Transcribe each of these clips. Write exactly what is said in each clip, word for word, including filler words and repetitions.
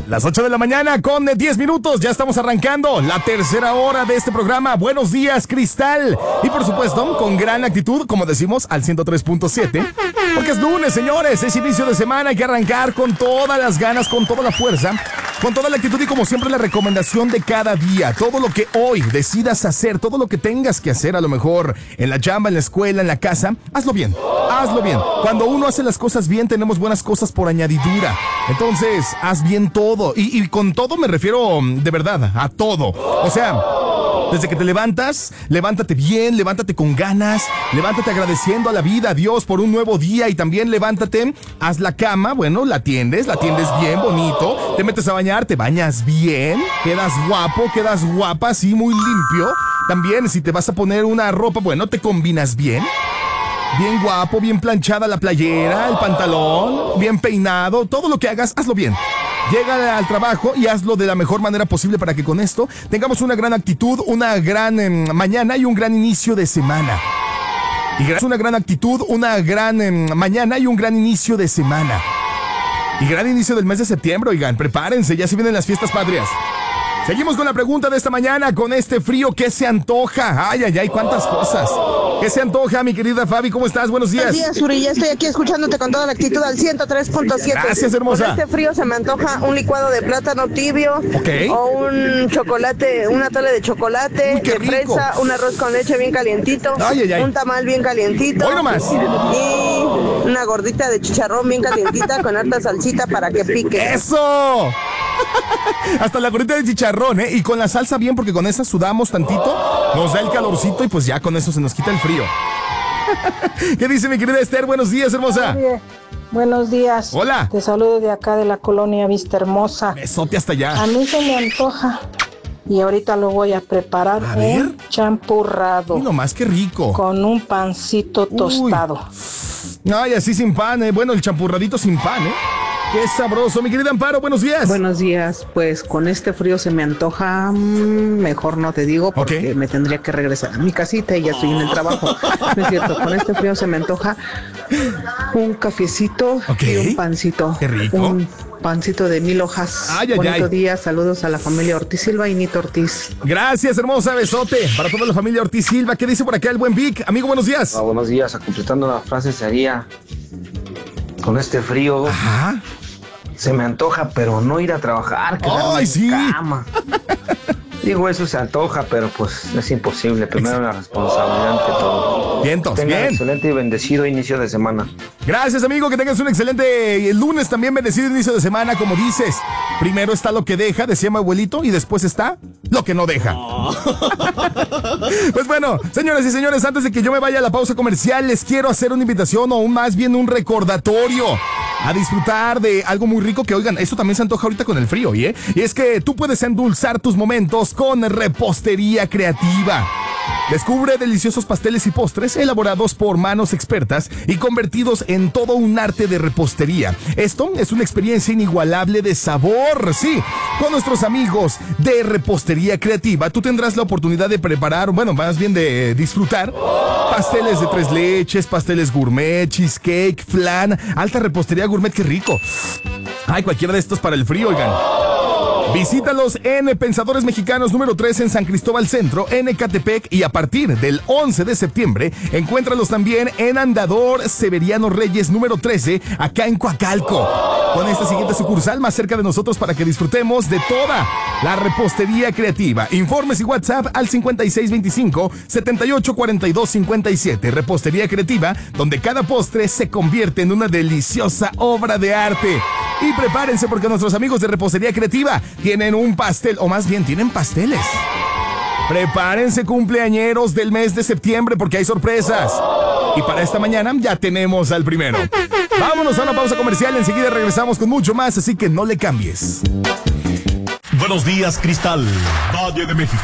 Las ocho de la mañana con diez minutos, ya estamos arrancando la tercera hora de este programa. Buenos días, Cristal. Y por supuesto, con gran actitud, como decimos, al ciento tres punto siete. Porque es lunes, señores, es inicio de semana, hay que arrancar con todas las ganas, con toda la fuerza, con toda la actitud y como siempre la recomendación de cada día. Todo lo que hoy decidas hacer, todo lo que tengas que hacer, a lo mejor en la chamba, en la escuela, en la casa, hazlo bien, hazlo bien. Cuando uno hace las cosas bien, tenemos buenas cosas por añadidura. Entonces, haz bien todo. Y, y con todo me refiero de verdad, a todo. O sea, desde que te levantas, levántate bien, levántate con ganas, levántate agradeciendo a la vida, a Dios por un nuevo día y también levántate, haz la cama, bueno, la tiendes, la tiendes bien, bonito, te metes a bañar, te bañas bien, quedas guapo, quedas guapa, así muy limpio. También si te vas a poner una ropa, bueno, te combinas bien. Bien guapo, bien planchada la playera, el pantalón, bien peinado, todo lo que hagas, hazlo bien. Llega al trabajo y hazlo de la mejor manera posible para que con esto tengamos una gran actitud, una gran eh, mañana y un gran inicio de semana. Y una gran actitud, una gran eh, mañana y un gran inicio de semana. Y gran inicio del mes de septiembre, oigan, prepárense, ya se vienen las fiestas patrias. Seguimos con la pregunta de esta mañana, con este frío, ¿qué se antoja? Ay, ay, ay, cuántas cosas. ¿Qué se antoja, mi querida Fabi? ¿Cómo estás? Buenos días. Buenos días, Uri. Ya estoy aquí escuchándote con toda la actitud al ciento tres punto siete. Gracias, hermosa. Con este frío se me antoja un licuado de plátano tibio. Okay. O un chocolate, un atole de chocolate, Uy, de fresa, un arroz con leche bien calientito. Ay, ay, ay. Un tamal bien calientito. Hoy nomás. Y una gordita de chicharrón bien calientita con harta salsita para que pique. ¡Eso! Hasta la gordita de chicharrón, ¿eh? Y con la salsa bien, porque con esa sudamos tantito, nos da el calorcito y pues ya con eso se nos quita el frío. ¿Qué dice mi querida Esther? Buenos días, hermosa. Oye, buenos días. Hola. Te saludo de acá de la colonia Vista Hermosa. Besote hasta allá. A mí se me antoja y ahorita lo voy a preparar. A ver. Un champurrado. Uy, nomás, qué rico. Con un pancito tostado. Uy. Ay, así sin pan, ¿eh? Bueno, el champurradito sin pan, ¿eh? Qué sabroso, mi querida Amparo, buenos días. Buenos días, pues con este frío se me antoja, mmm, mejor no te digo porque okay. me tendría que regresar a mi casita y ya estoy en el trabajo. No es cierto, con este frío se me antoja un cafecito okay. y un pancito. Qué rico. Un pancito de mil hojas. Ay, ay, Bonito ay. día, saludos a la familia Ortiz Silva y Nito Ortiz. Gracias, hermosa, besote para toda la familia Ortiz Silva. ¿Qué dice por acá el buen Vic? Amigo, buenos días. Ah, buenos días, completando la frase sería, con este frío... Ajá. Se me antoja, pero no ir a trabajar, quedarme ¡ay, en sí! cama. Digo, eso se antoja, pero pues es imposible. Primero la responsabilidad ante todo. Vientos, Tengan bien. un excelente y bendecido inicio de semana. Gracias, amigo, que tengas un excelente lunes también, bendecido inicio de semana, como dices. Primero está lo que deja, decía mi abuelito, y después está lo que no deja. Oh. Pues bueno, señoras y señores, antes de que yo me vaya a la pausa comercial, les quiero hacer una invitación o más bien un recordatorio a disfrutar de algo muy rico que, oigan, esto también se antoja ahorita con el frío, ¿eh? Y es que tú puedes endulzar tus momentos con Repostería Creativa. Descubre deliciosos pasteles y postres elaborados por manos expertas y convertidos en todo un arte de repostería. Esto es una experiencia inigualable de sabor, sí. Con nuestros amigos de Repostería Creativa, tú tendrás la oportunidad de preparar, bueno, más bien de disfrutar pasteles de tres leches, pasteles gourmet, cheesecake, flan, alta repostería gourmet, qué rico. Ay, cualquiera de estos para el frío, oigan. Visítalos en Pensadores Mexicanos número tres en San Cristóbal Centro, en Ecatepec, y a partir del once de septiembre, encuéntralos también en Andador Severiano Reyes número trece, acá en Coacalco. Con esta siguiente sucursal más cerca de nosotros para que disfrutemos de toda la repostería creativa. Informes y WhatsApp al cincuenta y seis veinticinco, setenta y ocho cuarenta y dos cincuenta y siete. Repostería Creativa, donde cada postre se convierte en una deliciosa obra de arte. Y prepárense porque nuestros amigos de Repostería Creativa tienen un pastel, o más bien tienen pasteles. Prepárense, cumpleañeros del mes de septiembre, porque hay sorpresas. Y para esta mañana ya tenemos al primero. Vámonos a una pausa comercial, enseguida regresamos con mucho más, así que no le cambies. Buenos días, Cristal, Valle de México.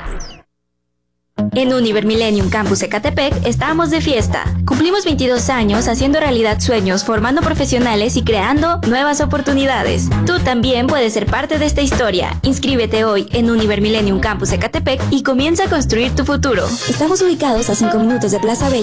En Univer Millennium Campus Ecatepec estamos de fiesta. Cumplimos veintidós años haciendo realidad sueños, formando profesionales y creando nuevas oportunidades. Tú también puedes ser parte de esta historia. Inscríbete hoy en Univer Millennium Campus Ecatepec y comienza a construir tu futuro. Estamos ubicados a cinco minutos de Plaza Bella.